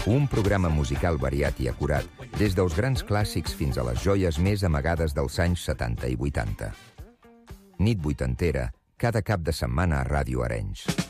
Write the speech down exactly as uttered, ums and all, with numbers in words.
Un programa musical variat i acurat, des dels grans clàssics fins a les joies més amagades dels anys setanta i vuitanta. Nit vuitantera, cada cap de setmana a Ràdio Arenys.